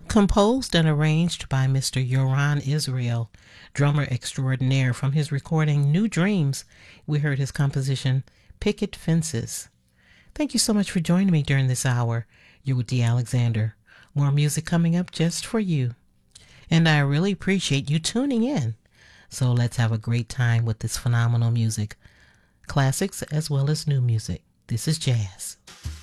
Composed and arranged by Mr. Yoran Israel, drummer extraordinaire. From his recording New Dreams, we heard his composition Picket Fences. Thank you so much for joining me during this hour. You're with Dee Alexander. More music coming up just for you. And I really appreciate you tuning in. So let's have a great time with this phenomenal music. Classics as well as new music. This is jazz.